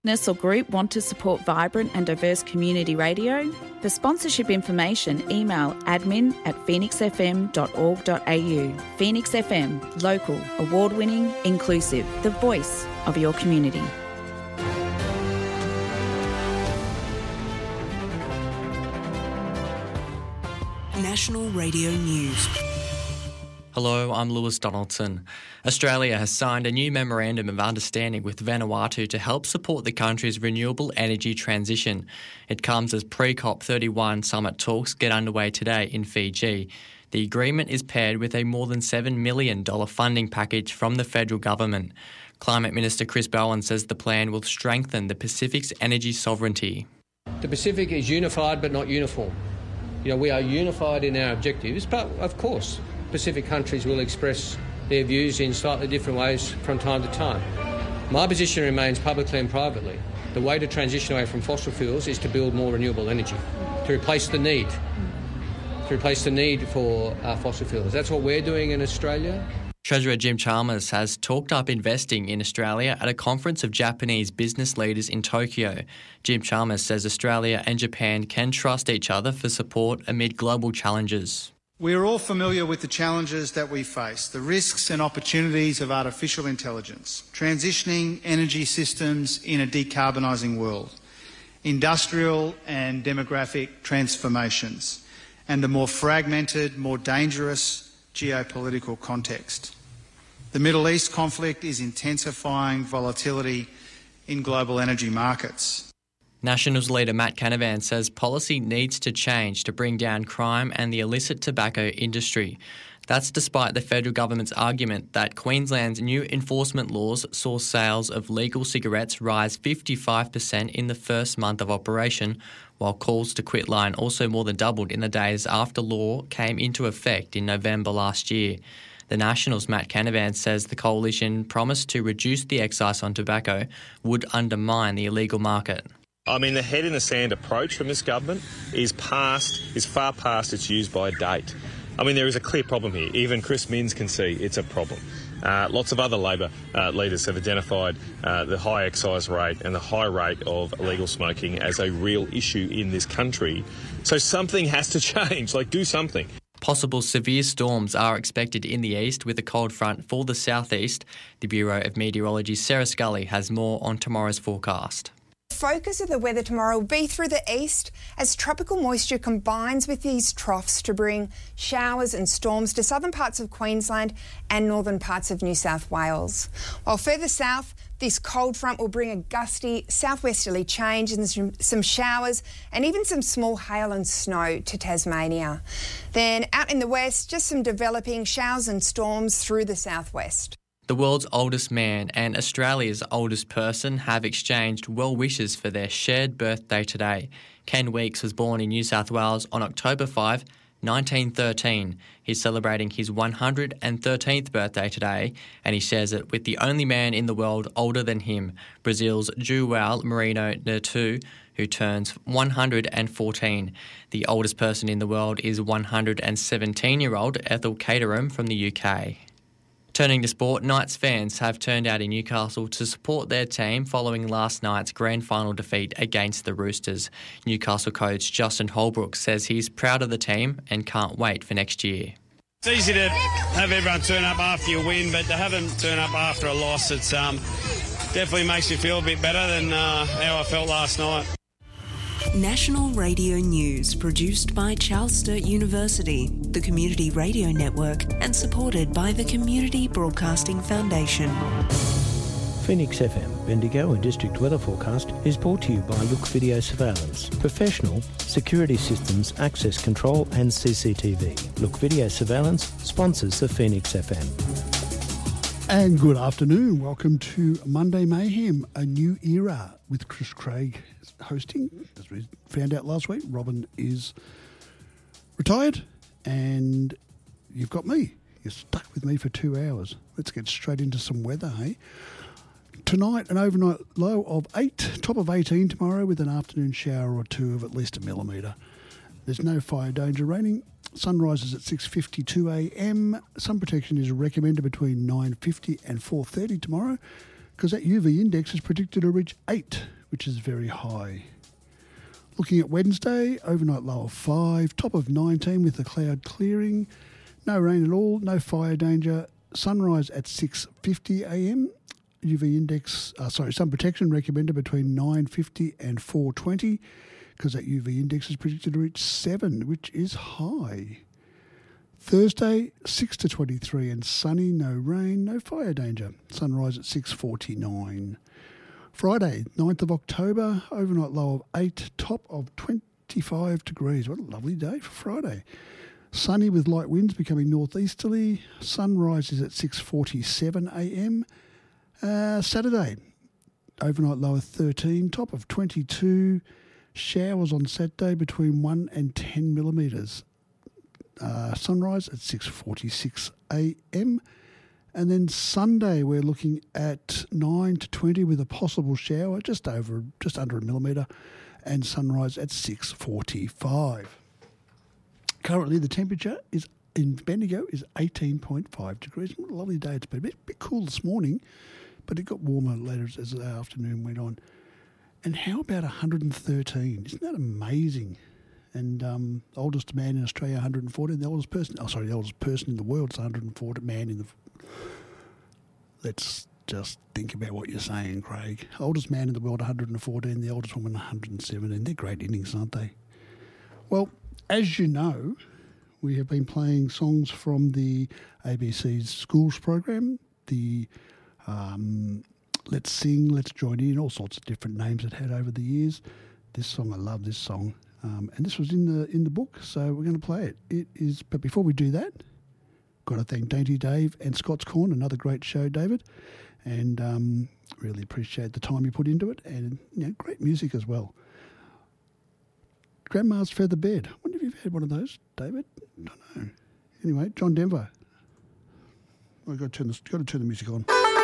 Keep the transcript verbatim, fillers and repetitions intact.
business or group want to support vibrant and diverse community radio? For sponsorship information, email admin at phoenix f m dot org dot a u. Phoenix F M, local, award-winning, inclusive, the voice of your community. National Radio News. Hello, I'm Lewis Donaldson. Australia has signed a new memorandum of understanding with Vanuatu to help support the country's renewable energy transition. It comes as pre-COP thirty-one summit talks get underway today in Fiji. The agreement is paired with a more than seven million dollars funding package from the federal government. Climate Minister Chris Bowen says the plan will strengthen the Pacific's energy sovereignty. The Pacific is unified but not uniform. You know, we are unified in our objectives, but of course, Pacific countries will express their views in slightly different ways from time to time. My position remains publicly and privately. The way to transition away from fossil fuels is to build more renewable energy, to replace the need, to replace the need for uh, fossil fuels. That's what we're doing in Australia. Treasurer Jim Chalmers has talked up investing in Australia at a conference of Japanese business leaders in Tokyo. Jim Chalmers says Australia and Japan can trust each other for support amid global challenges. We are all familiar with the challenges that we face, the risks and opportunities of artificial intelligence, transitioning energy systems in a decarbonising world, industrial and demographic transformations, and a more fragmented, more dangerous geopolitical context. The Middle East conflict is intensifying volatility in global energy markets. Nationals leader Matt Canavan says policy needs to change to bring down crime and the illicit tobacco industry. That's despite the federal government's argument that Queensland's new enforcement laws saw sales of legal cigarettes rise fifty-five percent in the first month of operation, while calls to quit line also more than doubled in the days after law came into effect in November last year. The Nationals' Matt Canavan says the coalition promised to reduce the excise on tobacco would undermine the illegal market. I mean, the head in the sand approach from this government is past, is far past its use by date. I mean, there is a clear problem here. Even Chris Minns can see it's a problem. Uh, lots of other Labor uh, leaders have identified uh, the high excise rate and the high rate of illegal smoking as a real issue in this country. So something has to change, like do something. Possible severe storms are expected in the east with a cold front for the southeast. The Bureau of Meteorology's Sarah Scully has more on tomorrow's forecast. The focus of the weather tomorrow will be through the east as tropical moisture combines with these troughs to bring showers and storms to southern parts of Queensland and northern parts of New South Wales. While further south, this cold front will bring a gusty southwesterly change and some, some showers and even some small hail and snow to Tasmania. Then out in the west, just some developing showers and storms through the southwest. The world's oldest man and Australia's oldest person have exchanged well wishes for their shared birthday today. Ken Weeks was born in New South Wales on October fifth, nineteen thirteen. He's celebrating his one hundred thirteenth birthday today, and he shares it with the only man in the world older than him, Brazil's João Marino Neto, who turns one hundred fourteen. The oldest person in the world is one hundred seventeen-year-old Ethel Caterham from the U K. Turning to sport, Knights fans have turned out in Newcastle to support their team following last night's grand final defeat against the Roosters. Newcastle coach Justin Holbrook says he's proud of the team and can't wait for next year. It's easy to have everyone turn up after you win, but to have them turn up after a loss, it's um, definitely makes you feel a bit better than uh, how I felt last night. National Radio News, produced by Charles Sturt University, the Community Radio Network, and supported by the Community Broadcasting Foundation. Phoenix F M, Bendigo and District Weather Forecast is brought to you by Look Video Surveillance. Professional security systems, access control and C C T V. Look Video Surveillance sponsors the Phoenix F M. And good afternoon. Welcome to Monday Mayhem, a new era with Chris Craig hosting. As we found out last week, Robin is retired and you've got me. You're stuck with me for two hours. Let's get straight into some weather, hey? Tonight, an overnight low of eight, top of eighteen tomorrow with an afternoon shower or two of at least a millimetre. There's no fire danger raining. Sunrise is at six fifty-two a m. Sun protection is recommended between nine fifty and four thirty tomorrow because that U V index is predicted to reach eight which is very high. Looking at Wednesday, overnight low of five, top of nineteen with the cloud clearing. No rain at all, no fire danger. Sunrise at six fifty a m. U V index, uh, sorry, sun protection recommended between nine fifty and four twenty because that U V index is predicted to reach seven, which is high. Thursday, six to twenty-three and sunny, no rain, no fire danger. Sunrise at six forty-nine. Friday, ninth of October, overnight low of eight, top of twenty-five degrees. What a lovely day for Friday. Sunny with light winds becoming northeasterly. Sunrise is at six forty-seven a m. Uh, Saturday, overnight low of thirteen, top of twenty-two. Showers on Saturday between one and ten millimetres. Uh, sunrise at six forty-six a m. And then Sunday, we're looking at nine to twenty with a possible shower, just over, just under a millimetre, and sunrise at six forty-five. Currently, the temperature is in Bendigo is eighteen point five degrees. What a lovely day it's been. A bit, bit cool this morning, but it got warmer later as, as the afternoon went on. And how about one hundred thirteen? Isn't that amazing? And um, oldest man in Australia, one hundred fourteen. The oldest person, oh sorry, the oldest person in the world is one hundred fourteen man in the. Let's just think about what you're saying, Craig. Oldest man in the world, one hundred fourteen. The oldest woman, one hundred seventeen. They're great innings, aren't they? Well, as you know, we have been playing songs from the A B C's schools program, the um, Let's Sing, Let's Join In, all sorts of different names it had over the years. This song, I love this song. Um, and this was in the in the book, so we're going to play it. It is, but before we do that, got to thank Dainty Dave and Scott's Corn, another great show, David, and um, really appreciate the time you put into it, and you know, great music as well. Grandma's Feather Bed. I wonder if you've had one of those, David. I don't know. Anyway, John Denver. I've got to turn this, got to turn the music on.